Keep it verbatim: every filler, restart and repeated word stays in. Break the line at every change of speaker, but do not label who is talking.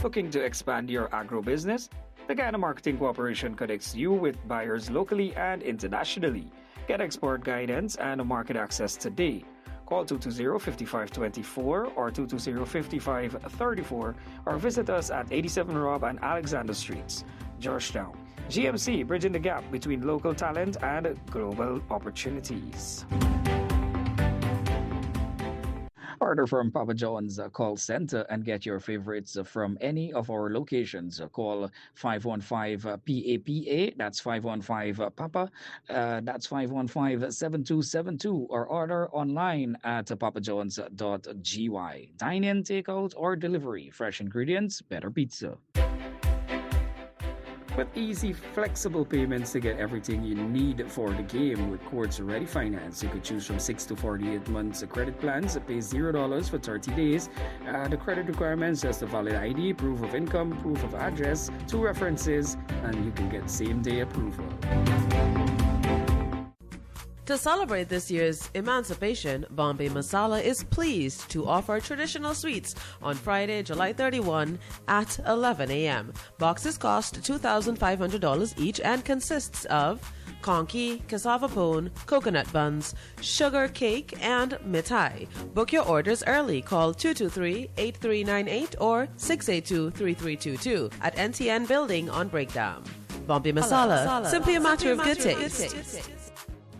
Looking to expand your agro business? The Ghana Marketing Corporation connects you with buyers locally and internationally. Get export guidance and market access today. Call two two zero, five five two four or two two zero, five five three four or visit us at eighty-seven Rob and Alexander Streets, Georgetown. G M C, bridging the gap between local talent and global opportunities. Order from Papa John's uh, call center and get your favorites uh, from any of our locations. Uh, call five one five P A P A, that's five one five Papa, uh, that's five one five, seven two seven two, or order online at papa john's dot g y. Dine in, takeout, or delivery. Fresh ingredients, better pizza. With easy, flexible payments to get everything you need for the game with Quartz Ready Finance, you could choose from six to forty-eight months credit plans, pay zero dollars for thirty days. Uh, the credit requirements just a valid I D, proof of income, proof of address, two references, and you can get same-day approval.
To celebrate this year's emancipation, Bombay Masala is pleased to offer traditional sweets on Friday, July thirty-first at eleven a.m. Boxes cost two thousand five hundred dollars each and consists of conky, cassava pone, coconut buns, sugar cake, and mithai. Book your orders early. Call two two three, eight three nine eight or six eight two, three three two two at N T N Building on Breakdown. Bombay Masala, simply a matter of good taste.